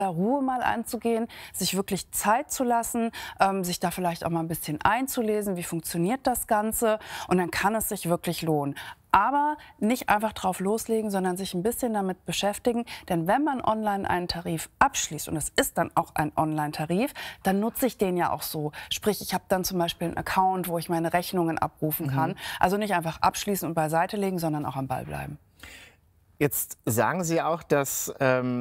Ruhe mal anzugehen, sich wirklich Zeit zu lassen, sich da vielleicht auch mal ein bisschen einzulesen, wie funktioniert das Ganze, und dann kann es sich wirklich lohnen. Aber nicht einfach drauf loslegen, sondern sich ein bisschen damit beschäftigen. Denn wenn man online einen Tarif abschließt, und es ist dann auch ein Online-Tarif, dann nutze ich den ja auch so. Sprich, ich habe dann zum Beispiel einen Account, wo ich meine Rechnungen abrufen kann. Also nicht einfach abschließen und beiseite legen, sondern auch am Ball bleiben. Jetzt sagen Sie auch, dass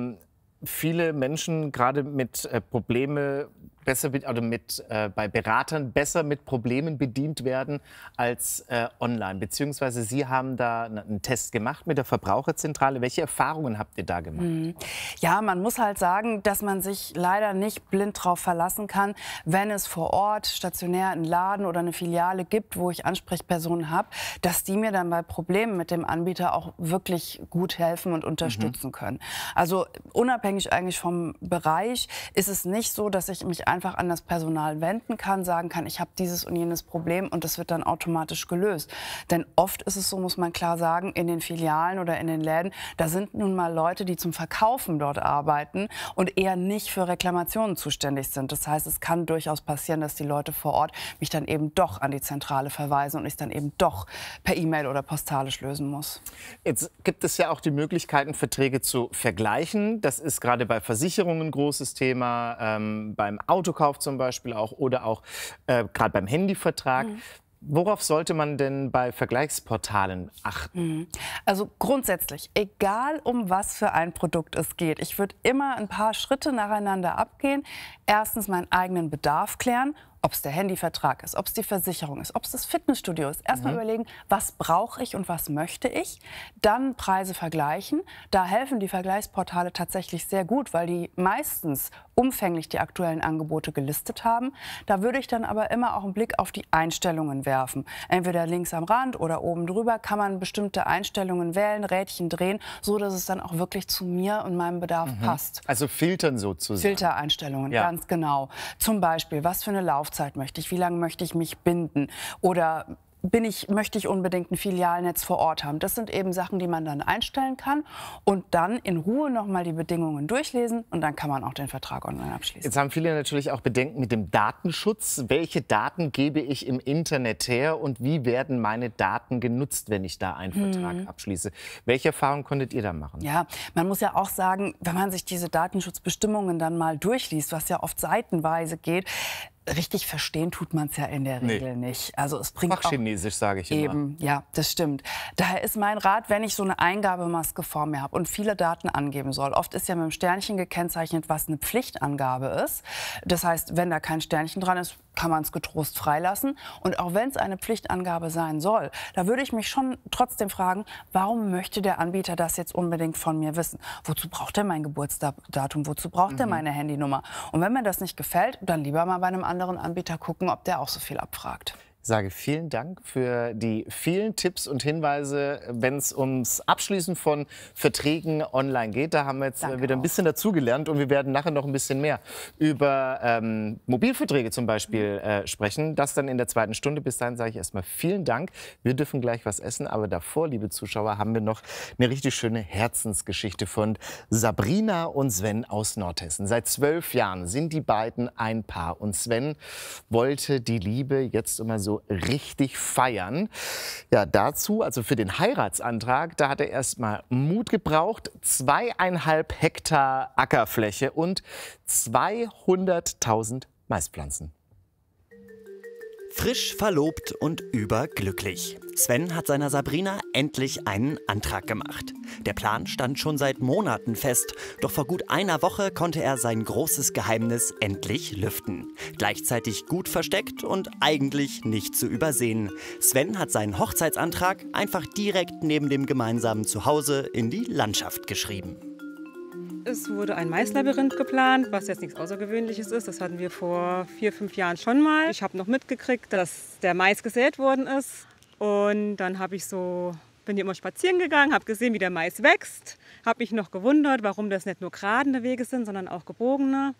viele Menschen gerade mit Probleme besser oder bei Beratern besser mit Problemen bedient werden als online. Beziehungsweise Sie haben da einen Test gemacht mit der Verbraucherzentrale. Welche Erfahrungen habt ihr da gemacht? Ja, man muss halt sagen, dass man sich leider nicht blind drauf verlassen kann, wenn es vor Ort stationär einen Laden oder eine Filiale gibt, wo ich Ansprechpersonen habe, dass die mir dann bei Problemen mit dem Anbieter auch wirklich gut helfen und unterstützen können. Also unabhängig eigentlich vom Bereich ist es nicht so, dass ich mich einfach an das Personal wenden kann, sagen kann, ich habe dieses und jenes Problem, und das wird dann automatisch gelöst. Denn oft ist es so, muss man klar sagen, in den Filialen oder in den Läden, da sind nun mal Leute, die zum Verkaufen dort arbeiten und eher nicht für Reklamationen zuständig sind. Das heißt, es kann durchaus passieren, dass die Leute vor Ort mich dann eben doch an die Zentrale verweisen und ich dann eben doch per E-Mail oder postalisch lösen muss. Jetzt gibt es ja auch die Möglichkeiten, Verträge zu vergleichen. Das ist gerade bei Versicherungen ein großes Thema, beim Autokauf zum Beispiel auch, oder auch gerade beim Handyvertrag. Worauf sollte man denn bei Vergleichsportalen achten? Also grundsätzlich, egal um was für ein Produkt es geht, ich würde immer ein paar Schritte nacheinander abgehen. Erstens meinen eigenen Bedarf klären. Ob es der Handyvertrag ist, ob es die Versicherung ist, ob es das Fitnessstudio ist. Erstmal überlegen, was brauche ich und was möchte ich. Dann Preise vergleichen. Da helfen die Vergleichsportale tatsächlich sehr gut, weil die meistens umfänglich die aktuellen Angebote gelistet haben. Da würde ich dann aber immer auch einen Blick auf die Einstellungen werfen. Entweder links am Rand oder oben drüber kann man bestimmte Einstellungen wählen, Rädchen drehen, so dass es dann auch wirklich zu mir und meinem Bedarf passt. Also filtern sozusagen. Filtereinstellungen, Ja. ganz genau. Zum Beispiel, was für eine Laufzeit möchte ich, wie lange möchte ich mich binden, oder möchte ich unbedingt ein Filialnetz vor Ort haben. Das sind eben Sachen, die man dann einstellen kann und dann in Ruhe noch mal die Bedingungen durchlesen, und dann kann man auch den Vertrag online abschließen. Jetzt haben viele natürlich auch Bedenken mit dem Datenschutz. Welche Daten gebe ich im Internet her und wie werden meine Daten genutzt, wenn ich da einen Vertrag abschließe? Welche Erfahrungen konntet ihr da machen? Ja, man muss ja auch sagen, wenn man sich diese Datenschutzbestimmungen dann mal durchliest, was ja oft seitenweise geht, richtig verstehen tut man es ja in der Regel nicht. Also es bringt Fachchinesisch, sage ich immer. Eben, ja, das stimmt. Daher ist mein Rat, wenn ich so eine Eingabemaske vor mir habe und viele Daten angeben soll, oft ist ja mit dem Sternchen gekennzeichnet, was eine Pflichtangabe ist. Das heißt, wenn da kein Sternchen dran ist, kann man es getrost freilassen. Und auch wenn es eine Pflichtangabe sein soll, da würde ich mich schon trotzdem fragen, warum möchte der Anbieter das jetzt unbedingt von mir wissen? Wozu braucht er mein Geburtsdatum? Wozu braucht er meine Handynummer? Und wenn mir das nicht gefällt, dann lieber mal bei einem anderen Anbieter gucken, ob der auch so viel abfragt. Ich sage vielen Dank für die vielen Tipps und Hinweise, wenn es ums Abschließen von Verträgen online geht. Da haben wir jetzt wieder ein bisschen dazugelernt, und wir werden nachher noch ein bisschen mehr über Mobilverträge zum Beispiel sprechen. Das dann in der zweiten Stunde. Bis dahin sage ich erstmal vielen Dank. Wir dürfen gleich was essen, aber davor, liebe Zuschauer, haben wir noch eine richtig schöne Herzensgeschichte von Sabrina und Sven aus Nordhessen. Seit 12 Jahren sind die beiden ein Paar, und Sven wollte die Liebe jetzt immer so richtig feiern. Ja, dazu, also für den Heiratsantrag, da hat er erst mal Mut gebraucht. 2,5 Hektar Ackerfläche und 200.000 Maispflanzen. Frisch verlobt und überglücklich. Sven hat seiner Sabrina endlich einen Antrag gemacht. Der Plan stand schon seit Monaten fest, doch vor gut einer Woche konnte er sein großes Geheimnis endlich lüften. Gleichzeitig gut versteckt und eigentlich nicht zu übersehen. Sven hat seinen Hochzeitsantrag einfach direkt neben dem gemeinsamen Zuhause in die Landschaft geschrieben. Es wurde ein Maislabyrinth geplant, was jetzt nichts Außergewöhnliches ist. Das hatten wir vor 4, 5 Jahren schon mal. Ich habe noch mitgekriegt, dass der Mais gesät worden ist. Und dann bin ich immer spazieren gegangen, habe gesehen, wie der Mais wächst. Habe mich noch gewundert, warum das nicht nur geradene Wege sind, sondern auch gebogene.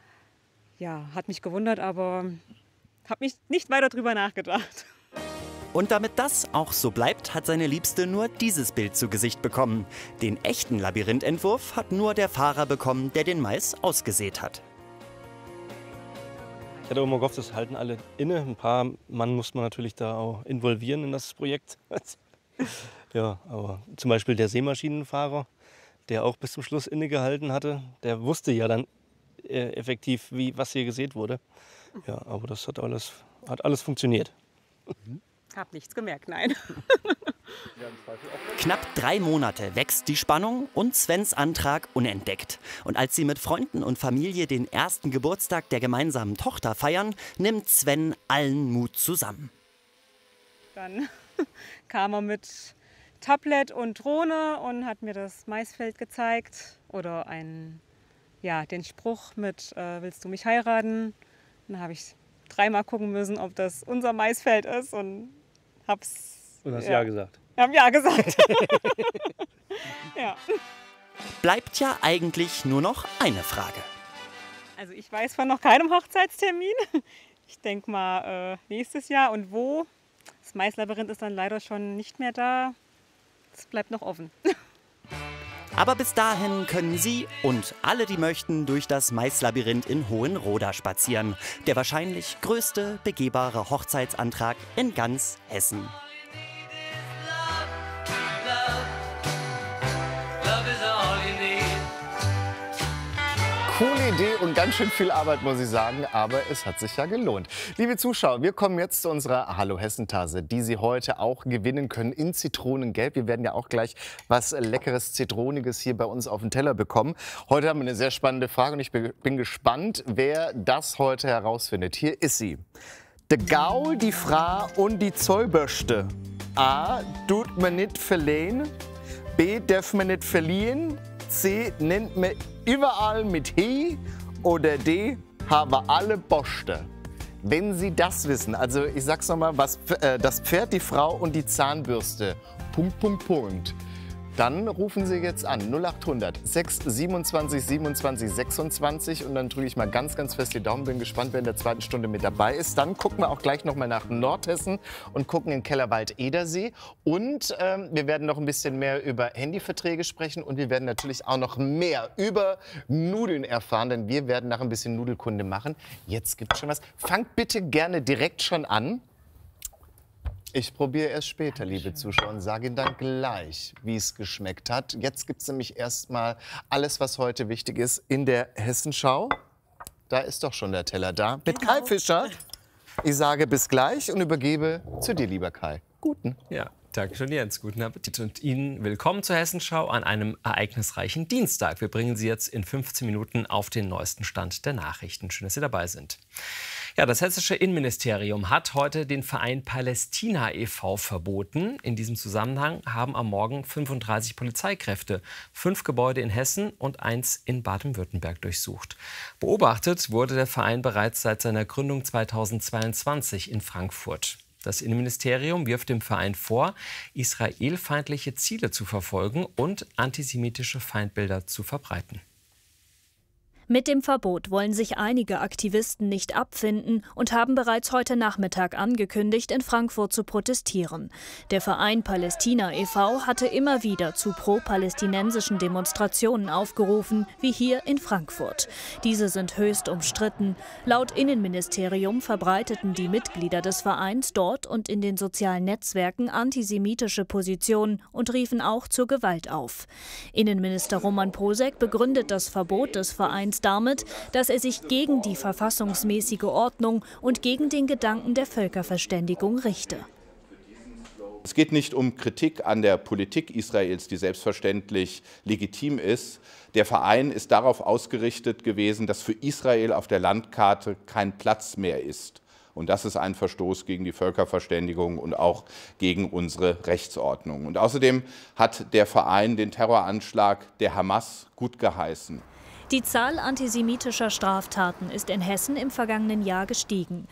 Ja, hat mich gewundert, aber habe nicht weiter drüber nachgedacht. Und damit das auch so bleibt, hat seine Liebste nur dieses Bild zu Gesicht bekommen. Den echten Labyrinthentwurf hat nur der Fahrer bekommen, der den Mais ausgesät hat. Ich hatte immer gehofft, das halten alle inne. Ein paar Mann muss man natürlich da auch involvieren in das Projekt. Ja, aber zum Beispiel der Sämaschinenfahrer, der auch bis zum Schluss innegehalten hatte, der wusste ja dann effektiv, was hier gesät wurde. Ja, aber das hat alles funktioniert. Hab nichts gemerkt, nein. Knapp 3 Monate wächst die Spannung und Svens Antrag unentdeckt. Und als sie mit Freunden und Familie den ersten Geburtstag der gemeinsamen Tochter feiern, nimmt Sven allen Mut zusammen. Dann kam er mit Tablet und Drohne und hat mir das Maisfeld gezeigt. Oder den Spruch mit willst du mich heiraten? Dann habe ich 3-mal gucken müssen, ob das unser Maisfeld ist und hab's. Und hast ja gesagt. Wir haben ja gesagt. Ja. Bleibt ja eigentlich nur noch eine Frage. Also ich weiß von noch keinem Hochzeitstermin. Ich denke mal nächstes Jahr. Und wo? Das Maislabyrinth ist dann leider schon nicht mehr da. Es bleibt noch offen. Aber bis dahin können Sie und alle, die möchten, durch das Maislabyrinth in Hohenroda spazieren. Der wahrscheinlich größte begehbare Hochzeitsantrag in ganz Hessen. Coole Idee und ganz schön viel Arbeit, muss ich sagen, aber es hat sich ja gelohnt. Liebe Zuschauer, wir kommen jetzt zu unserer Hallo Hessen-Tasse, die Sie heute auch gewinnen können in Zitronengelb. Wir werden ja auch gleich was Leckeres, Zitroniges hier bei uns auf den Teller bekommen. Heute haben wir eine sehr spannende Frage und ich bin gespannt, wer das heute herausfindet. Hier ist sie. De Gaul, die Fra und die Zollbürste. A. Tut man nicht verlehen. B. Darf man nicht verliehen. C. Nennt man überall mit He. Oder D. Haben alle Boste. Wenn Sie das wissen, also ich sag's nochmal, das Pferd, die Frau und die Zahnbürste. Punkt, Punkt, Punkt. Dann rufen Sie jetzt an 0800 6 27 27 26 und dann drücke ich mal ganz, ganz fest die Daumen. Bin gespannt, wer in der zweiten Stunde mit dabei ist. Dann gucken wir auch gleich noch mal nach Nordhessen und gucken in Kellerwald-Edersee. Und wir werden noch ein bisschen mehr über Handyverträge sprechen und wir werden natürlich auch noch mehr über Nudeln erfahren, denn wir werden nach ein bisschen Nudelkunde machen. Jetzt gibt's schon was. Fangt bitte gerne direkt schon an. Ich probiere erst später, liebe Zuschauer, und sage Ihnen dann gleich, wie es geschmeckt hat. Jetzt gibt es nämlich erstmal alles, was heute wichtig ist, in der Hessenschau. Da ist doch schon der Teller da mit Kai Fischer. Ich sage bis gleich und übergebe zu dir, lieber Kai. Guten. Ja, danke schön, Jens. Guten Appetit und Ihnen willkommen zur Hessenschau an einem ereignisreichen Dienstag. Wir bringen Sie jetzt in 15 Minuten auf den neuesten Stand der Nachrichten. Schön, dass Sie dabei sind. Ja, das hessische Innenministerium hat heute den Verein Palästina e.V. verboten. In diesem Zusammenhang haben am Morgen 35 Polizeikräfte 5 Gebäude in Hessen und 1 in Baden-Württemberg durchsucht. Beobachtet wurde der Verein bereits seit seiner Gründung 2022 in Frankfurt. Das Innenministerium wirft dem Verein vor, israelfeindliche Ziele zu verfolgen und antisemitische Feindbilder zu verbreiten. Mit dem Verbot wollen sich einige Aktivisten nicht abfinden und haben bereits heute Nachmittag angekündigt, in Frankfurt zu protestieren. Der Verein Palästina e.V. hatte immer wieder zu pro-palästinensischen Demonstrationen aufgerufen, wie hier in Frankfurt. Diese sind höchst umstritten. Laut Innenministerium verbreiteten die Mitglieder des Vereins dort und in den sozialen Netzwerken antisemitische Positionen und riefen auch zur Gewalt auf. Innenminister Roman Posek begründet das Verbot des Vereins damit, dass er sich gegen die verfassungsmäßige Ordnung und gegen den Gedanken der Völkerverständigung richte. Es geht nicht um Kritik an der Politik Israels, die selbstverständlich legitim ist. Der Verein ist darauf ausgerichtet gewesen, dass für Israel auf der Landkarte kein Platz mehr ist. Und das ist ein Verstoß gegen die Völkerverständigung und auch gegen unsere Rechtsordnung. Und außerdem hat der Verein den Terroranschlag der Hamas gutgeheißen. Die Zahl antisemitischer Straftaten ist in Hessen im vergangenen Jahr gestiegen.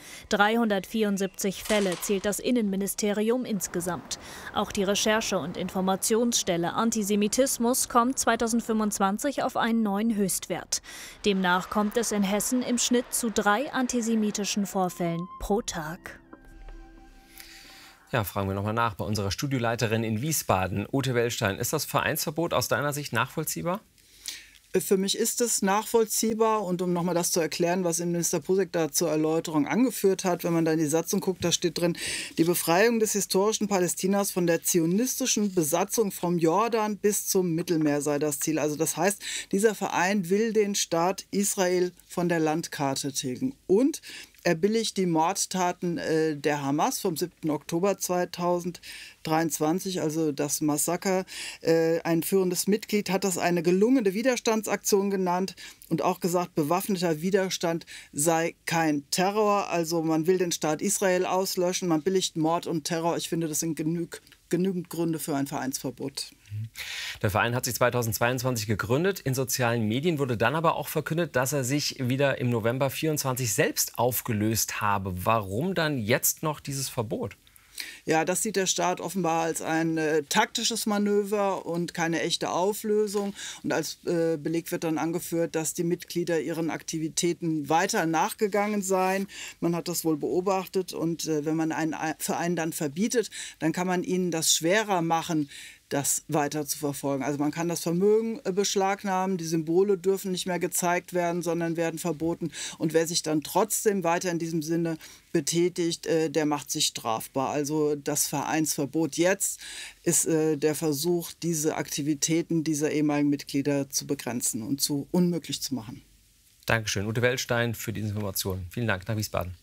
374 Fälle zählt das Innenministerium insgesamt. Auch die Recherche- und Informationsstelle Antisemitismus kommt 2025 auf einen neuen Höchstwert. Demnach kommt es in Hessen im Schnitt zu 3 antisemitischen Vorfällen pro Tag. Ja, fragen wir nochmal nach bei unserer Studioleiterin in Wiesbaden, Ute Wellstein. Ist das Vereinsverbot aus deiner Sicht nachvollziehbar? Für mich ist es nachvollziehbar, und um nochmal das zu erklären, was Innenminister Posek da zur Erläuterung angeführt hat, wenn man da in die Satzung guckt, da steht drin, die Befreiung des historischen Palästinas von der zionistischen Besatzung vom Jordan bis zum Mittelmeer sei das Ziel. Also das heißt, dieser Verein will den Staat Israel von der Landkarte tilgen. Und er billigt die Mordtaten der Hamas vom 7. Oktober 2023, also das Massaker. Ein führendes Mitglied hat das eine gelungene Widerstandsaktion genannt und auch gesagt, bewaffneter Widerstand sei kein Terror. Also man will den Staat Israel auslöschen, man billigt Mord und Terror. Ich finde, das sind genügend Gründe für ein Vereinsverbot. Der Verein hat sich 2022 gegründet. In sozialen Medien wurde dann aber auch verkündet, dass er sich wieder im November 24 selbst aufgelöst habe. Warum dann jetzt noch dieses Verbot? Ja, das sieht der Staat offenbar als ein taktisches Manöver und keine echte Auflösung. Und als Beleg wird dann angeführt, dass die Mitglieder ihren Aktivitäten weiter nachgegangen seien. Man hat das wohl beobachtet. Und wenn man einen Verein dann verbietet, dann kann man ihnen das schwerer machen, das weiter zu verfolgen. Also man kann das Vermögen beschlagnahmen, die Symbole dürfen nicht mehr gezeigt werden, sondern werden verboten. Und wer sich dann trotzdem weiter in diesem Sinne betätigt, der macht sich strafbar. Also das Vereinsverbot jetzt ist der Versuch, diese Aktivitäten dieser ehemaligen Mitglieder zu begrenzen und zu unmöglich zu machen. Dankeschön, Ute Wellstein, für diese Informationen. Vielen Dank nach Wiesbaden.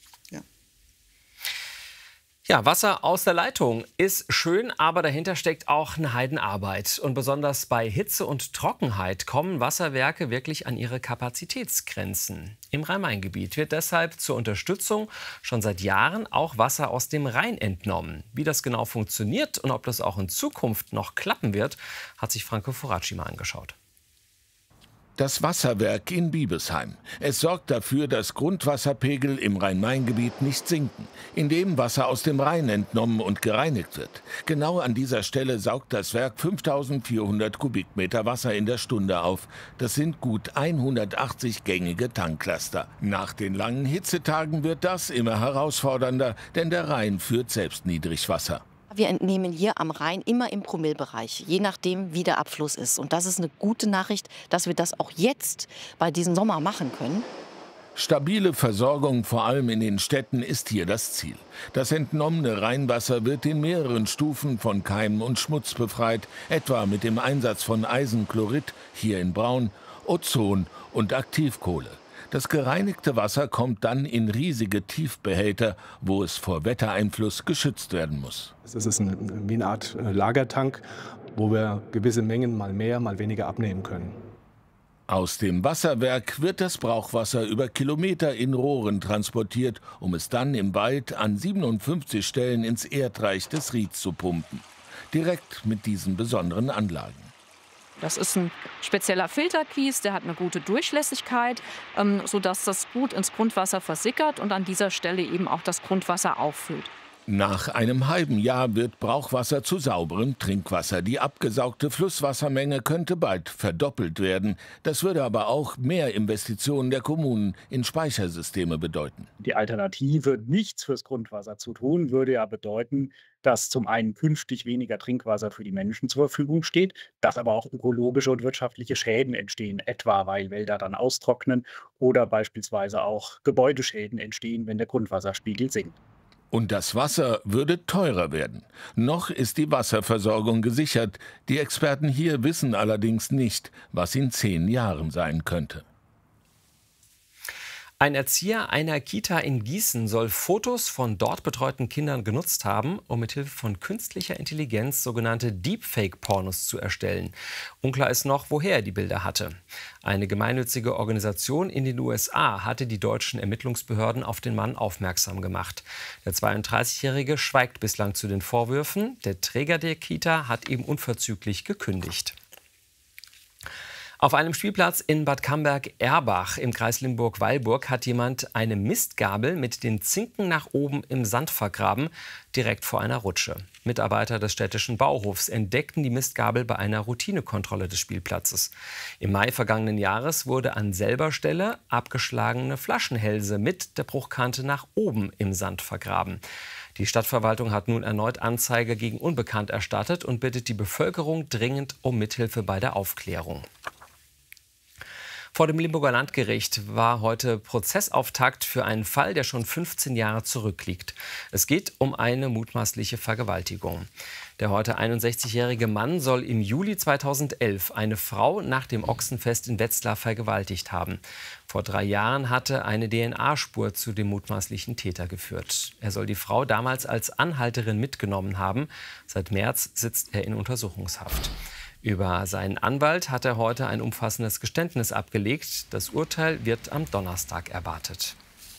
Ja, Wasser aus der Leitung ist schön, aber dahinter steckt auch eine Heidenarbeit. Und besonders bei Hitze und Trockenheit kommen Wasserwerke wirklich an ihre Kapazitätsgrenzen. Im Rhein-Main-Gebiet wird deshalb zur Unterstützung schon seit Jahren auch Wasser aus dem Rhein entnommen. Wie das genau funktioniert und ob das auch in Zukunft noch klappen wird, hat sich Franco Foracci mal angeschaut. Das Wasserwerk in Biebesheim. Es sorgt dafür, dass Grundwasserpegel im Rhein-Main-Gebiet nicht sinken, indem Wasser aus dem Rhein entnommen und gereinigt wird. Genau an dieser Stelle saugt das Werk 5400 Kubikmeter Wasser in der Stunde auf. Das sind gut 180 gängige Tanklaster. Nach den langen Hitzetagen wird das immer herausfordernder, denn der Rhein führt selbst Niedrigwasser. Wir entnehmen hier am Rhein immer im Promillebereich, je nachdem, wie der Abfluss ist. Und das ist eine gute Nachricht, dass wir das auch jetzt bei diesem Sommer machen können. Stabile Versorgung, vor allem in den Städten, ist hier das Ziel. Das entnommene Rheinwasser wird in mehreren Stufen von Keimen und Schmutz befreit, etwa mit dem Einsatz von Eisenchlorid, hier in Braun, Ozon und Aktivkohle. Das gereinigte Wasser kommt dann in riesige Tiefbehälter, wo es vor Wettereinfluss geschützt werden muss. Es ist wie eine Art Lagertank, wo wir gewisse Mengen mal mehr, mal weniger abnehmen können. Aus dem Wasserwerk wird das Brauchwasser über Kilometer in Rohren transportiert, um es dann im Wald an 57 Stellen ins Erdreich des Rieds zu pumpen. Direkt mit diesen besonderen Anlagen. Das ist ein spezieller Filterkies, der hat eine gute Durchlässigkeit, sodass das gut ins Grundwasser versickert und an dieser Stelle eben auch das Grundwasser auffüllt. Nach einem halben Jahr wird Brauchwasser zu sauberem Trinkwasser. Die abgesaugte Flusswassermenge könnte bald verdoppelt werden. Das würde aber auch mehr Investitionen der Kommunen in Speichersysteme bedeuten. Die Alternative, nichts fürs Grundwasser zu tun, würde ja bedeuten, dass zum einen künftig weniger Trinkwasser für die Menschen zur Verfügung steht, dass aber auch ökologische und wirtschaftliche Schäden entstehen, etwa weil Wälder dann austrocknen oder beispielsweise auch Gebäudeschäden entstehen, wenn der Grundwasserspiegel sinkt. Und das Wasser würde teurer werden. Noch ist die Wasserversorgung gesichert. Die Experten hier wissen allerdings nicht, was in 10 Jahren sein könnte. Ein Erzieher einer Kita in Gießen soll Fotos von dort betreuten Kindern genutzt haben, um mithilfe von künstlicher Intelligenz sogenannte Deepfake-Pornos zu erstellen. Unklar ist noch, woher er die Bilder hatte. Eine gemeinnützige Organisation in den USA hatte die deutschen Ermittlungsbehörden auf den Mann aufmerksam gemacht. Der 32-Jährige schweigt bislang zu den Vorwürfen. Der Träger der Kita hat ihm unverzüglich gekündigt. Auf einem Spielplatz in Bad Camberg-Erbach im Kreis Limburg-Weilburg hat jemand eine Mistgabel mit den Zinken nach oben im Sand vergraben, direkt vor einer Rutsche. Mitarbeiter des städtischen Bauhofs entdeckten die Mistgabel bei einer Routinekontrolle des Spielplatzes. Im Mai vergangenen Jahres wurde an selber Stelle abgeschlagene Flaschenhälse mit der Bruchkante nach oben im Sand vergraben. Die Stadtverwaltung hat nun erneut Anzeige gegen Unbekannt erstattet und bittet die Bevölkerung dringend um Mithilfe bei der Aufklärung. Vor dem Limburger Landgericht war heute Prozessauftakt für einen Fall, der schon 15 Jahre zurückliegt. Es geht um eine mutmaßliche Vergewaltigung. Der heute 61-jährige Mann soll im Juli 2011 eine Frau nach dem Ochsenfest in Wetzlar vergewaltigt haben. Vor 3 Jahren hatte eine DNA-Spur zu dem mutmaßlichen Täter geführt. Er soll die Frau damals als Anhalterin mitgenommen haben. Seit März sitzt er in Untersuchungshaft. Über seinen Anwalt hat er heute ein umfassendes Geständnis abgelegt. Das Urteil wird am Donnerstag erwartet.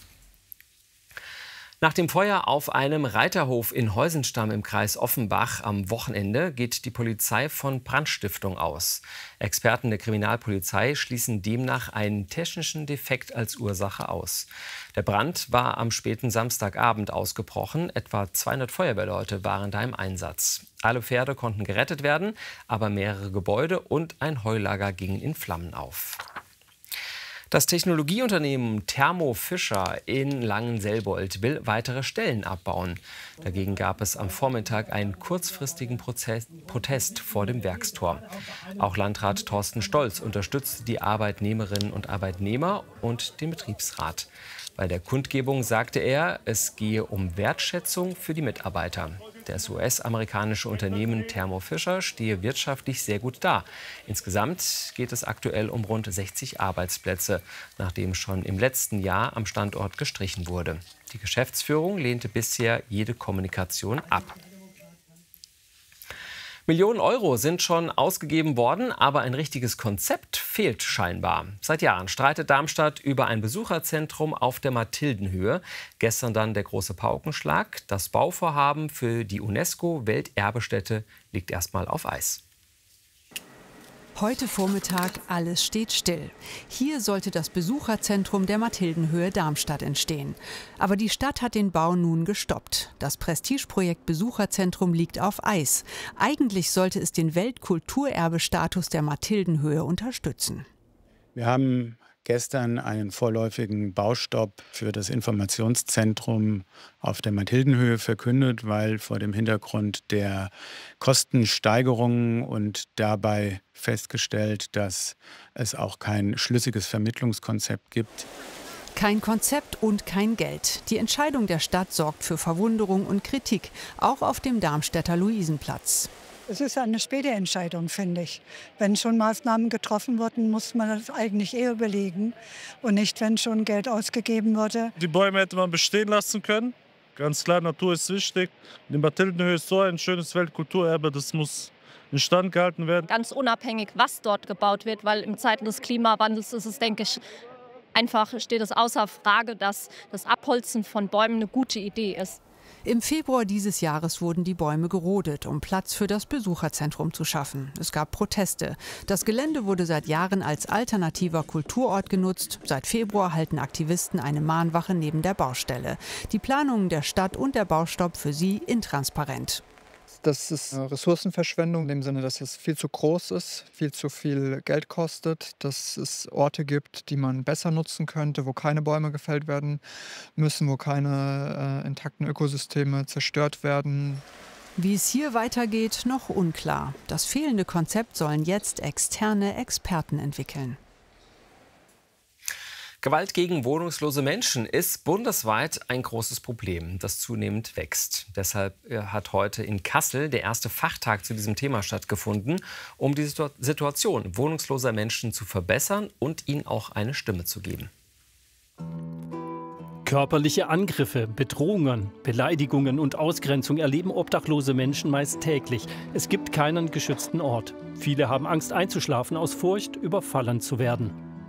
Nach dem Feuer auf einem Reiterhof in Heusenstamm im Kreis Offenbach am Wochenende geht die Polizei von Brandstiftung aus. Experten der Kriminalpolizei schließen demnach einen technischen Defekt als Ursache aus. Der Brand war am späten Samstagabend ausgebrochen. Etwa 200 Feuerwehrleute waren da im Einsatz. Alle Pferde konnten gerettet werden, aber mehrere Gebäude und ein Heulager gingen in Flammen auf. Das Technologieunternehmen Thermo Fisher in Langenselbold will weitere Stellen abbauen. Dagegen gab es am Vormittag einen kurzfristigen Protest vor dem Werkstor. Auch Landrat Thorsten Stolz unterstützte die Arbeitnehmerinnen und Arbeitnehmer und den Betriebsrat. Bei der Kundgebung sagte er, es gehe um Wertschätzung für die Mitarbeiter. Das US-amerikanische Unternehmen Thermo Fisher stehe wirtschaftlich sehr gut da. Insgesamt geht es aktuell um rund 60 Arbeitsplätze, nachdem schon im letzten Jahr am Standort gestrichen wurde. Die Geschäftsführung lehnte bisher jede Kommunikation ab. Millionen Euro sind schon ausgegeben worden, aber ein richtiges Konzept fehlt scheinbar. Seit Jahren streitet Darmstadt über ein Besucherzentrum auf der Mathildenhöhe. Gestern dann der große Paukenschlag. Das Bauvorhaben für die UNESCO-Welterbestätte liegt erstmal auf Eis. Heute Vormittag, alles steht still. Hier sollte das Besucherzentrum der Mathildenhöhe Darmstadt entstehen. Aber die Stadt hat den Bau nun gestoppt. Das Prestigeprojekt Besucherzentrum liegt auf Eis. Eigentlich sollte es den Weltkulturerbestatus der Mathildenhöhe unterstützen. Wir haben gestern einen vorläufigen Baustopp für das Informationszentrum auf der Mathildenhöhe verkündet, weil vor dem Hintergrund der Kostensteigerungen und dabei festgestellt, dass es auch kein schlüssiges Vermittlungskonzept gibt. Kein Konzept und kein Geld. Die Entscheidung der Stadt sorgt für Verwunderung und Kritik, auch auf dem Darmstädter Luisenplatz. Es ist eine späte Entscheidung, finde ich. Wenn schon Maßnahmen getroffen wurden, muss man das eigentlich eher überlegen und nicht, wenn schon Geld ausgegeben wurde. Die Bäume hätte man bestehen lassen können. Ganz klar, Natur ist wichtig. Die Mathildenhöhe ist so ein schönes Weltkulturerbe, das muss instand gehalten werden. Ganz unabhängig, was dort gebaut wird, weil in Zeiten des Klimawandels ist es, denke ich, einfach steht es außer Frage, dass das Abholzen von Bäumen eine gute Idee ist. Im Februar dieses Jahres wurden die Bäume gerodet, um Platz für das Besucherzentrum zu schaffen. Es gab Proteste. Das Gelände wurde seit Jahren als alternativer Kulturort genutzt. Seit Februar halten Aktivisten eine Mahnwache neben der Baustelle. Die Planungen der Stadt und der Baustopp für sie intransparent. Das ist Ressourcenverschwendung in dem Sinne, dass es viel zu groß ist, viel zu viel Geld kostet, dass es Orte gibt, die man besser nutzen könnte, wo keine Bäume gefällt werden müssen, wo keine intakten Ökosysteme zerstört werden. Wie es hier weitergeht, noch unklar. Das fehlende Konzept sollen jetzt externe Experten entwickeln. Gewalt gegen wohnungslose Menschen ist bundesweit ein großes Problem, das zunehmend wächst. Deshalb hat heute in Kassel der erste Fachtag zu diesem Thema stattgefunden, um die Situation wohnungsloser Menschen zu verbessern und ihnen auch eine Stimme zu geben. Körperliche Angriffe, Bedrohungen, Beleidigungen und Ausgrenzung erleben obdachlose Menschen meist täglich. Es gibt keinen geschützten Ort. Viele haben Angst einzuschlafen aus Furcht, überfallen zu werden.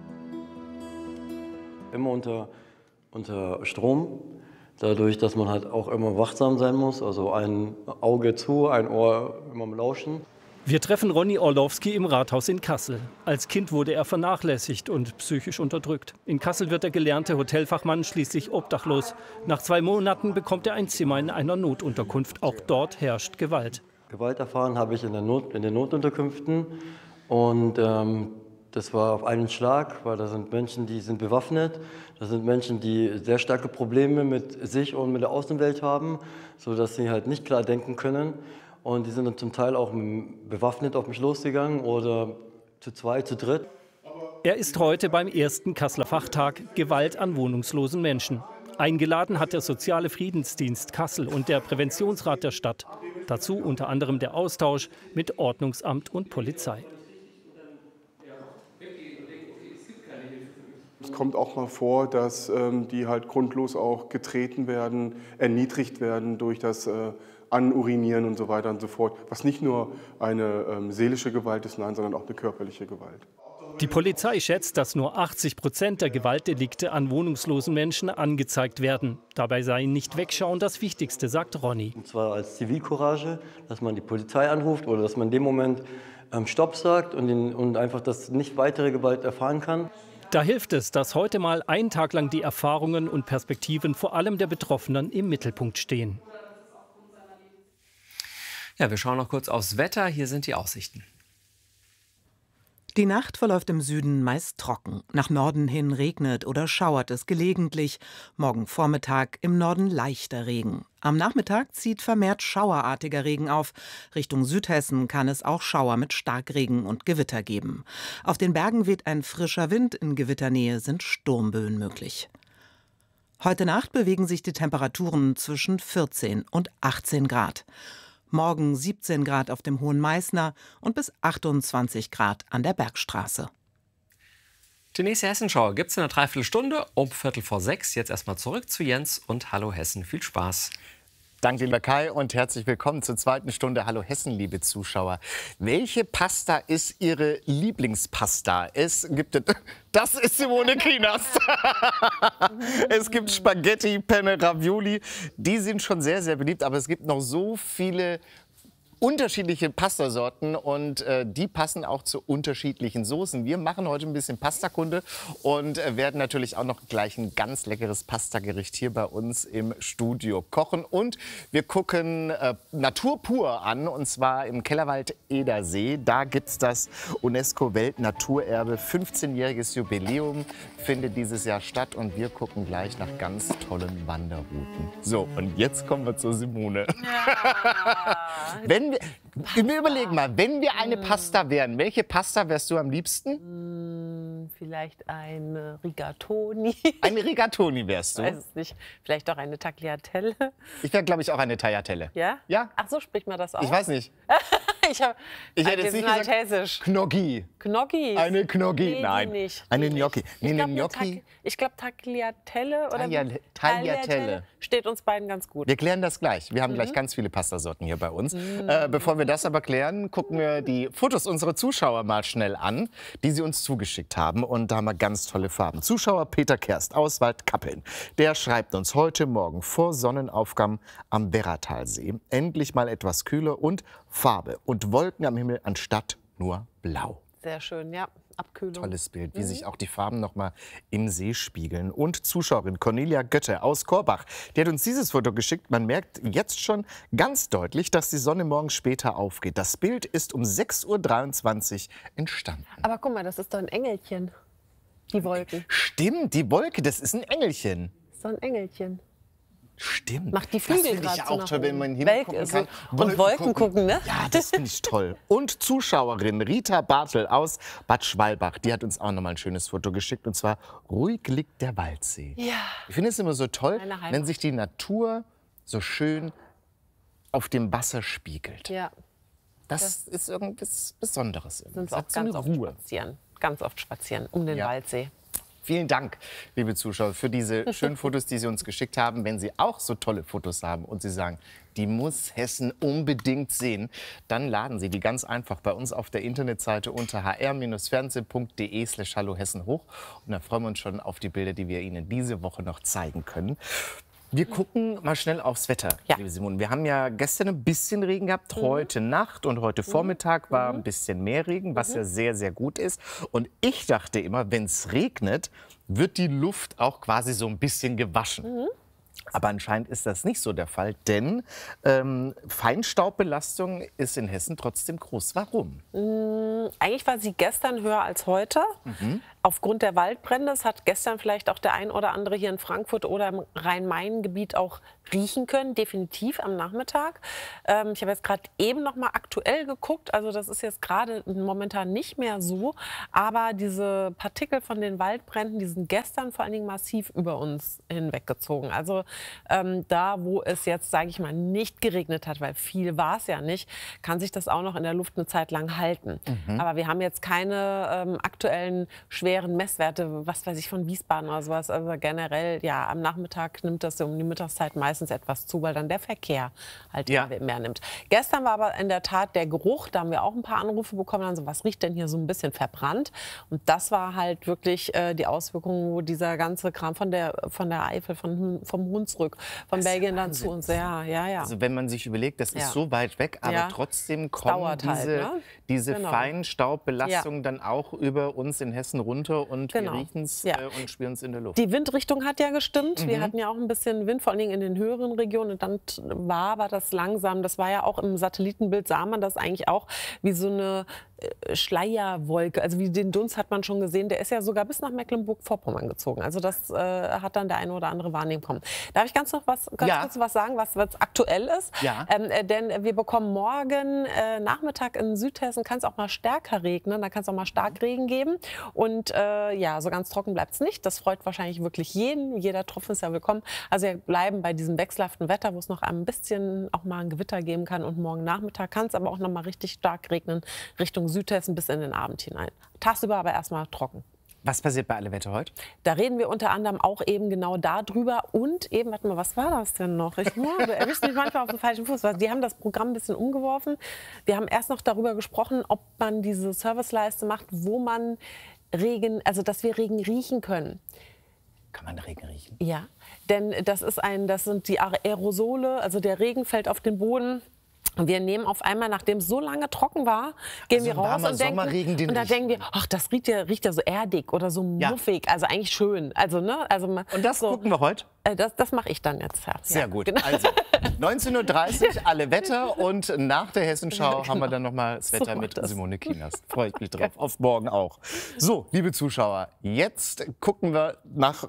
Immer unter Strom, dadurch, dass man halt auch immer wachsam sein muss, also ein Auge zu, ein Ohr immer am Lauschen. Wir treffen Ronny Orlowski im Rathaus in Kassel. Als Kind wurde er vernachlässigt und psychisch unterdrückt. In Kassel wird der gelernte Hotelfachmann schließlich obdachlos. Nach 2 Monaten bekommt er ein Zimmer in einer Notunterkunft. Auch dort herrscht Gewalt. Gewalt erfahren habe ich in den Notunterkünften und das war auf einen Schlag, weil da sind Menschen, die sind bewaffnet. Das sind Menschen, die sehr starke Probleme mit sich und mit der Außenwelt haben, sodass sie halt nicht klar denken können. Und die sind dann zum Teil auch bewaffnet auf mich losgegangen oder zu zweit, zu dritt. Er ist heute beim ersten Kasseler Fachtag Gewalt an wohnungslosen Menschen. Eingeladen hat der Soziale Friedensdienst Kassel und der Präventionsrat der Stadt. Dazu unter anderem der Austausch mit Ordnungsamt und Polizei. Es kommt auch mal vor, dass die halt grundlos auch getreten werden, erniedrigt werden durch das Anurinieren und so weiter und so fort. Was nicht nur eine seelische Gewalt ist, nein, sondern auch eine körperliche Gewalt. Die Polizei schätzt, dass nur 80% der Gewaltdelikte an wohnungslosen Menschen angezeigt werden. Dabei sei nicht wegschauen das Wichtigste, sagt Ronny. Und zwar als Zivilcourage, dass man die Polizei anruft oder dass man in dem Moment Stopp sagt und einfach, dass nicht weitere Gewalt erfahren kann. Da hilft es, dass heute mal einen Tag lang die Erfahrungen und Perspektiven vor allem der Betroffenen im Mittelpunkt stehen. Ja, wir schauen noch kurz aufs Wetter. Hier sind die Aussichten. Die Nacht verläuft im Süden meist trocken. Nach Norden hin regnet oder schauert es gelegentlich. Morgen Vormittag im Norden leichter Regen. Am Nachmittag zieht vermehrt schauerartiger Regen auf. Richtung Südhessen kann es auch Schauer mit Starkregen und Gewitter geben. Auf den Bergen weht ein frischer Wind, in Gewitternähe sind Sturmböen möglich. Heute Nacht bewegen sich die Temperaturen zwischen 14 und 18 Grad. Morgen 17 Grad auf dem Hohen Meißner und bis 28 Grad an der Bergstraße. Die nächste Hessenschau gibt es in einer Dreiviertelstunde um 5:45. Jetzt erstmal zurück zu Jens und Hallo Hessen. Viel Spaß. Danke, lieber Kai, und herzlich willkommen zur zweiten Stunde Hallo Hessen, liebe Zuschauer. Welche Pasta ist Ihre Lieblingspasta? Das ist Simone Kienast. Es gibt Spaghetti, Penne, Ravioli. Die sind schon sehr, sehr beliebt, aber es gibt noch so viele unterschiedliche Pastasorten und die passen auch zu unterschiedlichen Soßen. Wir machen heute ein bisschen Pastakunde und werden natürlich auch noch gleich ein ganz leckeres Pastagericht hier bei uns im Studio kochen. Und wir gucken Natur pur an, und zwar im Kellerwald Edersee. Da gibt es das UNESCO-Weltnaturerbe. 15-jähriges Jubiläum findet dieses Jahr statt und wir gucken gleich nach ganz tollen Wanderrouten. So, und jetzt kommen wir zu Simone. Ja. Wir überlegen mal, wenn wir eine Pasta wären, welche Pasta wärst du am liebsten? Vielleicht ein Rigatoni. Eine Rigatoni wärst du? Ich weiß es nicht. Vielleicht auch eine Tagliatelle. Ich wäre, glaube ich, auch eine Tagliatelle. Ja? Ja. Ach so, spricht man das aus? Ich weiß nicht. Ich hätte jetzt nicht gesagt, hessisch. Gnocchi. Gnocchi? Eine Gnocchi, nee, nein. Nicht, eine Gnocchi. Nee, eine Gnocchi. Ich glaube, Tagliatelle oder Tagliatelle steht uns beiden ganz gut. Wir klären das gleich. Wir haben gleich ganz viele Pastasorten hier bei uns. Bevor wir das aber klären, gucken wir die Fotos unserer Zuschauer mal schnell an, die sie uns zugeschickt haben. Und da haben wir ganz tolle Farben. Zuschauer Peter Kerst aus Waldkappeln. Der schreibt uns heute Morgen vor Sonnenaufgang am Werratalsee. Endlich mal etwas kühler und Farbe und Wolken am Himmel anstatt nur blau. Sehr schön, ja. Abkühlung. Tolles Bild, wie sich auch die Farben noch mal im See spiegeln. Und Zuschauerin Cornelia Götte aus Korbach, die hat uns dieses Foto geschickt. Man merkt jetzt schon ganz deutlich, dass die Sonne morgen später aufgeht. Das Bild ist um 6:23 Uhr entstanden. Aber guck mal, das ist doch ein Engelchen, die Wolken. Stimmt, die Wolke, das ist ein Engelchen. Das ist doch ein Engelchen. Stimmt. Macht die Flügel das finde ich ja auch toll, wenn man in den Himmel gucken kann. Und Wolken gucken, ne? Ja, das finde ich toll. Und Zuschauerin Rita Bartel aus Bad Schwalbach, die hat uns auch noch mal ein schönes Foto geschickt. Und zwar, ruhig liegt der Waldsee. Ja. Ich finde es immer so toll, wenn sich die Natur so schön auf dem Wasser spiegelt. Ja. Das ist irgendwas Besonderes. Sind wir auch ganz oft spazieren um den Waldsee. Vielen Dank, liebe Zuschauer, für diese schönen Fotos, die Sie uns geschickt haben. Wenn Sie auch so tolle Fotos haben und Sie sagen, die muss Hessen unbedingt sehen, dann laden Sie die ganz einfach bei uns auf der Internetseite unter hr-fernsehen.de/hallohessen hoch. Und da freuen wir uns schon auf die Bilder, die wir Ihnen diese Woche noch zeigen können. Wir gucken mal schnell aufs Wetter, liebe Simone. Wir haben ja gestern ein bisschen Regen gehabt, heute Nacht und heute Vormittag war ein bisschen mehr Regen, was ja sehr, sehr gut ist. Und ich dachte immer, wenn es regnet, wird die Luft auch quasi so ein bisschen gewaschen. Aber anscheinend ist das nicht so der Fall, denn Feinstaubbelastung ist in Hessen trotzdem groß. Warum? Eigentlich war sie gestern höher als heute. Aufgrund der Waldbrände. Das hat gestern vielleicht auch der ein oder andere hier in Frankfurt oder im Rhein-Main-Gebiet auch riechen können, definitiv am Nachmittag. Ich habe jetzt gerade eben noch mal aktuell geguckt, also das ist jetzt gerade momentan nicht mehr so, aber diese Partikel von den Waldbränden, die sind gestern vor allen Dingen massiv über uns hinweggezogen. Also da, wo es jetzt, sage ich mal, nicht geregnet hat, weil viel war es ja nicht, kann sich das auch noch in der Luft eine Zeit lang halten. Aber wir haben jetzt keine aktuellen schweren Messwerte, was weiß ich, von Wiesbaden oder sowas. Also generell, ja, am Nachmittag nimmt das um die Mittagszeit meistens etwas zu, weil dann der Verkehr halt mehr nimmt. Gestern war aber in der Tat der Geruch, da haben wir auch ein paar Anrufe bekommen, also was riecht denn hier so ein bisschen verbrannt? Und das war halt wirklich die Auswirkung, wo dieser ganze Kram von der Eifel, vom Hunsrück, von Belgien dann zu uns. Ja. Also wenn man sich überlegt, das ist so weit weg, aber trotzdem kommen diese Feinstaubbelastungen dann auch über uns in Hessen runter und wir riechen es und spüren es in der Luft. Die Windrichtung hat ja gestimmt. Wir hatten ja auch ein bisschen Wind, vor allen Dingen in den höheren Regionen. Und dann war aber das langsam, das war ja auch im Satellitenbild, sah man das eigentlich auch wie so eine Schleierwolke. Also wie den Dunst hat man schon gesehen. Der ist ja sogar bis nach Mecklenburg-Vorpommern gezogen. Also das hat dann der eine oder andere wahrnehmen können. Darf ich ganz kurz was sagen, was aktuell ist? Ja. Denn wir bekommen morgen Nachmittag in Südhessen, kann es auch mal stärker regnen. Da kann es auch mal Starkregen geben. Und so ganz trocken bleibt es nicht. Das freut wahrscheinlich wirklich jeden. Jeder Tropfen ist ja willkommen. Also wir bleiben bei diesem wechselhaften Wetter, wo es noch ein bisschen auch mal ein Gewitter geben kann. Und morgen Nachmittag kann es aber auch noch mal richtig stark regnen Richtung Südhessen bis in den Abend hinein. Tagsüber aber erstmal trocken. Was passiert bei Alle Wetter heute? Da reden wir unter anderem auch eben genau darüber und eben, warte mal, was war das denn noch? Du erwischst mich manchmal auf den falschen Fuß. Die haben das Programm ein bisschen umgeworfen. Wir haben erst noch darüber gesprochen, ob man diese Serviceleiste macht, wo man Regen, also dass wir Regen riechen können. Kann man Regen riechen? Ja, denn das sind die Aerosole, also der Regen fällt auf den Boden. Und wir nehmen auf einmal, nachdem es so lange trocken war, gehen wir raus und denken, dann denken wir, ach, das riecht ja so erdig oder so muffig, also eigentlich schön. Also, ne? Und das gucken wir heute? Das mache ich dann jetzt. Ja. Sehr gut. Genau. Also 19:30 Uhr Alle Wetter und nach der Hessenschau haben wir dann noch mal das Wetter mit Simone Kienast. Freue ich mich drauf. Auf morgen auch. So, liebe Zuschauer, jetzt gucken wir nach...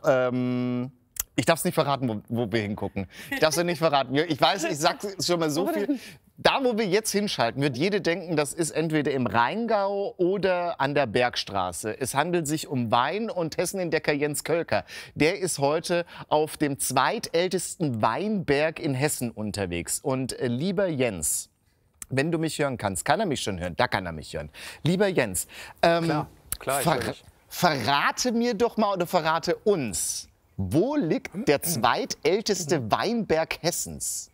ich darf es nicht verraten, wo wir hingucken. Ich darf es nicht verraten. Ich weiß, ich sage schon mal so viel. Da, wo wir jetzt hinschalten, wird jede denken, das ist entweder im Rheingau oder an der Bergstraße. Es handelt sich um Wein und Hessenentdecker Jens Kölker. Der ist heute auf dem zweitältesten Weinberg in Hessen unterwegs. Und lieber Jens, wenn du mich hören kannst, kann er mich schon hören? Da kann er mich hören. Lieber Jens, klar, verrate mir doch mal oder verrate uns, wo liegt der zweitälteste Weinberg Hessens?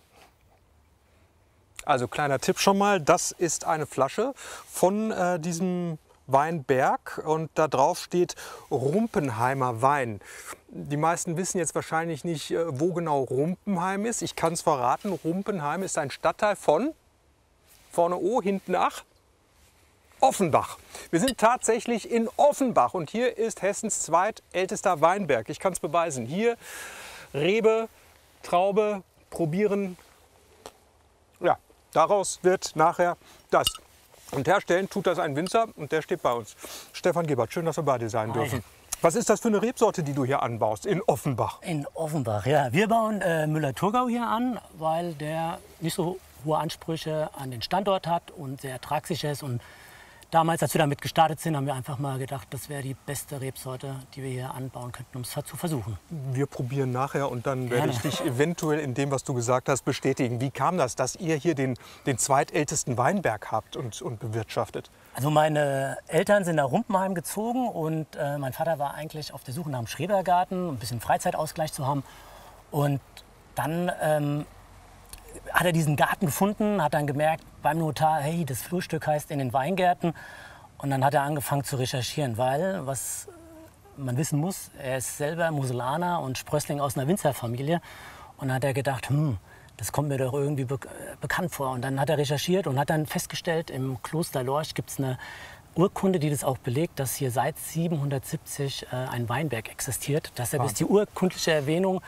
Also kleiner Tipp schon mal, das ist eine Flasche von diesem Weinberg und da drauf steht Rumpenheimer Wein. Die meisten wissen jetzt wahrscheinlich nicht, wo genau Rumpenheim ist. Ich kann es verraten, Rumpenheim ist ein Stadtteil von, vorne O, hinten Ach, Offenbach. Wir sind tatsächlich in Offenbach und hier ist Hessens zweitältester Weinberg. Ich kann es beweisen. Hier Rebe, Traube, probieren. Ja, daraus wird nachher das. Und herstellen tut das ein Winzer und der steht bei uns. Stefan Gebert, schön, dass wir bei dir sein dürfen. Was ist das für eine Rebsorte, die du hier anbaust in Offenbach? In Offenbach, ja. Wir bauen Müller-Thurgau hier an, weil der nicht so hohe Ansprüche an den Standort hat und sehr tragsicher ist. Und damals, als wir damit gestartet sind, haben wir einfach mal gedacht, das wäre die beste Rebsorte, die wir hier anbauen könnten, um es zu versuchen. Wir probieren nachher und dann werde ich dich eventuell in dem, was du gesagt hast, bestätigen. Wie kam das, dass ihr hier den zweitältesten Weinberg habt und bewirtschaftet? Also meine Eltern sind nach Rumpenheim gezogen und mein Vater war eigentlich auf der Suche nach einem Schrebergarten, ein bisschen Freizeitausgleich zu haben. Und dann hat er diesen Garten gefunden, hat dann gemerkt beim Notar, hey, das Flurstück heißt in den Weingärten. Und dann hat er angefangen zu recherchieren, weil, was man wissen muss, er ist selber Moselaner und Sprössling aus einer Winzerfamilie. Und dann hat er gedacht, das kommt mir doch irgendwie bekannt vor. Und dann hat er recherchiert und hat dann festgestellt, im Kloster Lorch gibt es eine Urkunde, die das auch belegt, dass hier seit 770 ein Weinberg existiert. Deshalb ist die urkundliche Erwähnung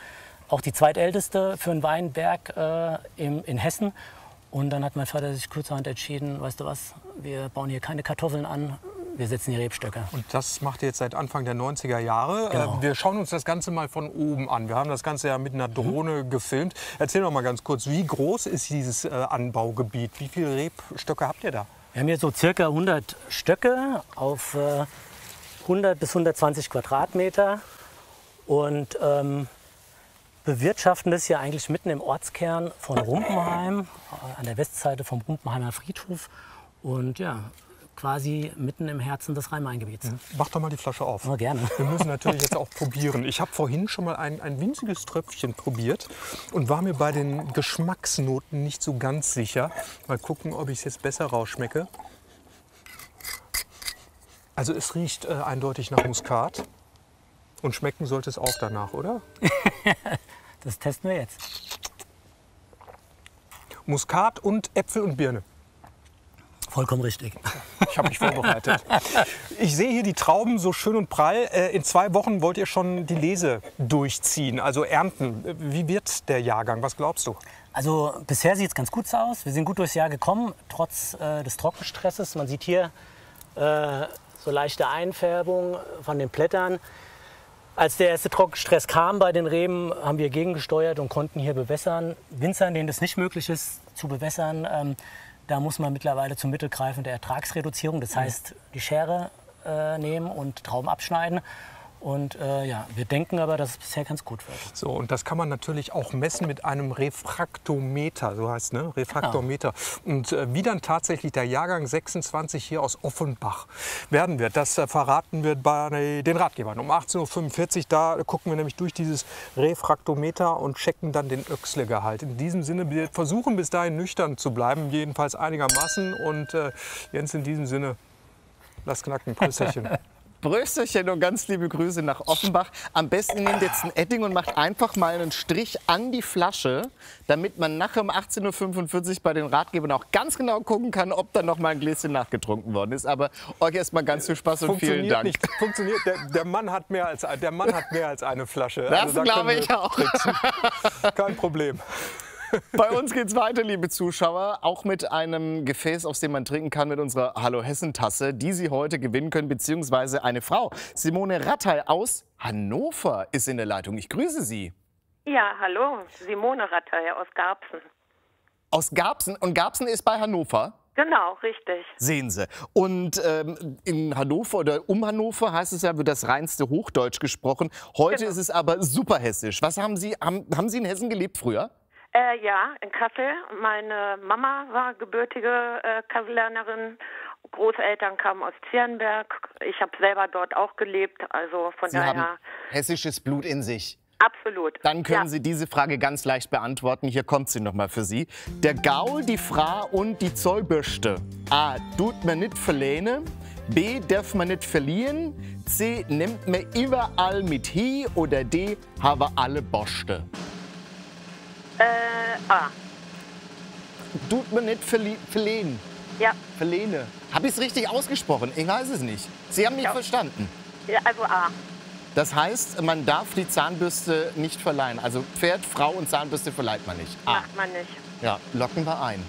auch die zweitälteste für einen Weinberg in Hessen. Und dann hat mein Vater sich kurzerhand entschieden, weißt du was, wir bauen hier keine Kartoffeln an, wir setzen hier Rebstöcke. Und das macht ihr jetzt seit Anfang der 90er Jahre. Genau. Wir schauen uns das Ganze mal von oben an. Wir haben das Ganze ja mit einer Drohne gefilmt. Erzähl doch mal ganz kurz, wie groß ist dieses Anbaugebiet? Wie viele Rebstöcke habt ihr da? Wir haben hier so circa 100 Stöcke auf 100 bis 120 Quadratmeter und bewirtschaften das hier eigentlich mitten im Ortskern von Rumpenheim, an der Westseite vom Rumpenheimer Friedhof und ja, quasi mitten im Herzen des Rhein-Main-Gebiets. Mach doch mal die Flasche auf. Oh, gerne. Wir müssen natürlich jetzt auch probieren. Ich habe vorhin schon mal ein winziges Tröpfchen probiert und war mir bei den Geschmacksnoten nicht so ganz sicher. Mal gucken, ob ich es jetzt besser rausschmecke. Also es riecht eindeutig nach Muskat und schmecken sollte es auch danach, oder? Das testen wir jetzt. Muskat und Äpfel und Birne. Vollkommen richtig. Ich habe mich vorbereitet. Ich sehe hier die Trauben so schön und prall. In 2 Wochen wollt ihr schon die Lese durchziehen, also ernten. Wie wird der Jahrgang? Was glaubst du? Also bisher sieht es ganz gut aus. Wir sind gut durchs Jahr gekommen, trotz des Trockenstresses. Man sieht hier so leichte Einfärbung von den Blättern. Als der erste Trockenstress kam bei den Reben, haben wir gegengesteuert und konnten hier bewässern. Winzern, denen das nicht möglich ist zu bewässern, da muss man mittlerweile zum Mittel greifen der Ertragsreduzierung. Das heißt, die Schere nehmen und Trauben abschneiden. Und ja, wir denken aber, dass es bisher ganz gut wird. So, und das kann man natürlich auch messen mit einem Refraktometer, so heißt es, ne? Refraktometer. Genau. Und wie dann tatsächlich der Jahrgang 26 hier aus Offenbach werden wird, das verraten wir bei den Ratgebern. Um 18:45 Uhr, da gucken wir nämlich durch dieses Refraktometer und checken dann den Oechsle-Gehalt. In diesem Sinne, wir versuchen bis dahin nüchtern zu bleiben, jedenfalls einigermaßen. Und Jens, in diesem Sinne, lass knacken, Prösterchen. Brösterchen und ganz liebe Grüße nach Offenbach. Am besten nehmt jetzt ein Edding und macht einfach mal einen Strich an die Flasche, damit man nachher um 18:45 Uhr bei den Ratgebern auch ganz genau gucken kann, ob da noch mal ein Gläschen nachgetrunken worden ist. Aber euch erstmal ganz viel Spaß und vielen Dank. Nicht. Funktioniert. Der Mann hat mehr als eine Flasche. Das also, da glaube ich auch. Kein Problem. Bei uns geht's weiter, liebe Zuschauer, auch mit einem Gefäß, aus dem man trinken kann, mit unserer Hallo Hessen-Tasse, die Sie heute gewinnen können, beziehungsweise eine Frau. Simone Rattay aus Hannover ist in der Leitung. Ich grüße Sie. Ja, hallo, Simone Rattay aus Garbsen. Aus Garbsen? Und Garbsen ist bei Hannover? Genau, richtig. Sehen Sie. Und in Hannover oder um Hannover heißt es ja, wird das reinste Hochdeutsch gesprochen. Heute ist es aber superhessisch. Was haben Sie in Hessen gelebt früher? Ja, in Kassel. Meine Mama war gebürtige Kasselernerin. Großeltern kamen aus Zierenberg. Ich habe selber dort auch gelebt. Also von Sie daher. haben hessisches Blut in sich. Absolut. Dann können Sie diese Frage ganz leicht beantworten. Hier kommt sie noch mal für Sie. Der Gaul, die Fra und die Zollbürste. A. Tut man nicht verlehnen. B. Darf man nicht verlieren. C. Nimmt man überall mit hi. Oder D. Habe alle Boste. A. Tut man nicht verlehnen. Ja. Verlehne. Habe ich es richtig ausgesprochen? Ich weiß es nicht. Sie haben mich verstanden. Ja, also A. Das heißt, man darf die Zahnbürste nicht verleihen. Also Pferd, Frau und Zahnbürste verleiht man nicht. A. Macht man nicht. Ja, locken wir ein.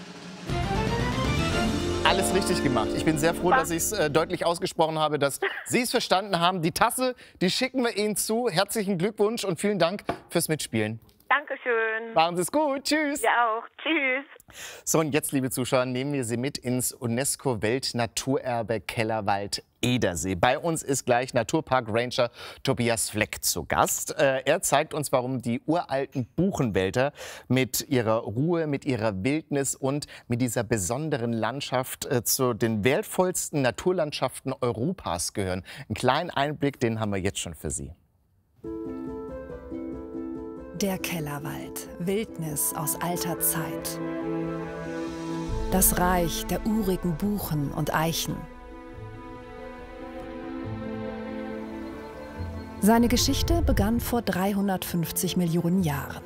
Alles richtig gemacht. Ich bin sehr froh, dass ich es deutlich ausgesprochen habe, dass Sie es verstanden haben. Die Tasse, die schicken wir Ihnen zu. Herzlichen Glückwunsch und vielen Dank fürs Mitspielen. Dankeschön. Machen Sie es gut. Tschüss. Ja auch. Tschüss. So, und jetzt, liebe Zuschauer, nehmen wir Sie mit ins UNESCO-Weltnaturerbe Kellerwald-Edersee. Bei uns ist gleich Naturpark-Ranger Tobias Fleck zu Gast. Er zeigt uns, warum die uralten Buchenwälder mit ihrer Ruhe, mit ihrer Wildnis und mit dieser besonderen Landschaft zu den wertvollsten Naturlandschaften Europas gehören. Einen kleinen Einblick, den haben wir jetzt schon für Sie. Der Kellerwald, Wildnis aus alter Zeit. Das Reich der urigen Buchen und Eichen. Seine Geschichte begann vor 350 Millionen Jahren.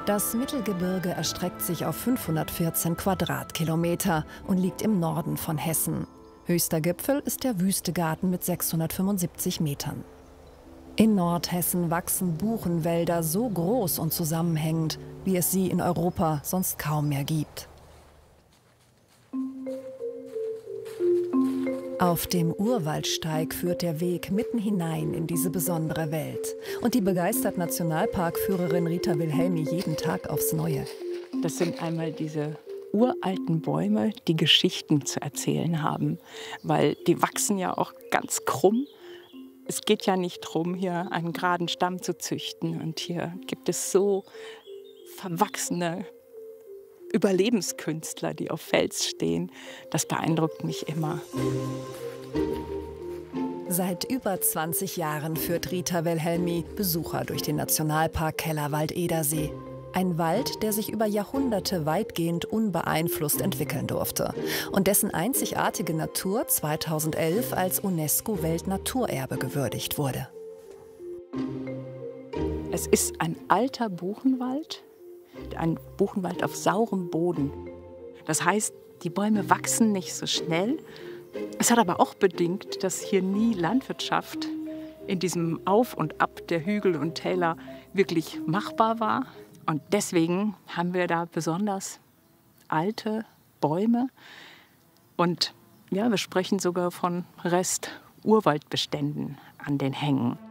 Das Mittelgebirge erstreckt sich auf 514 Quadratkilometer und liegt im Norden von Hessen. Höchster Gipfel ist der Wüstegarten mit 675 Metern. In Nordhessen wachsen Buchenwälder so groß und zusammenhängend, wie es sie in Europa sonst kaum mehr gibt. Auf dem Urwaldsteig führt der Weg mitten hinein in diese besondere Welt. Und die begeistert Nationalparkführerin Rita Wilhelmi jeden Tag aufs Neue. Das sind einmal diese uralten Bäume, die Geschichten zu erzählen haben. Weil die wachsen ja auch ganz krumm. Es geht ja nicht darum, hier einen geraden Stamm zu züchten. Und hier gibt es so verwachsene Überlebenskünstler, die auf Fels stehen. Das beeindruckt mich immer. Seit über 20 Jahren führt Rita Wilhelmi Besucher durch den Nationalpark Kellerwald-Edersee. Ein Wald, der sich über Jahrhunderte weitgehend unbeeinflusst entwickeln durfte und dessen einzigartige Natur 2011 als UNESCO-Weltnaturerbe gewürdigt wurde. Es ist ein alter Buchenwald. Ein Buchenwald auf saurem Boden. Das heißt, die Bäume wachsen nicht so schnell. Es hat aber auch bedingt, dass hier nie Landwirtschaft in diesem Auf und Ab der Hügel und Täler wirklich machbar war. Und deswegen haben wir da besonders alte Bäume. Und ja, wir sprechen sogar von Rest-Urwaldbeständen an den Hängen.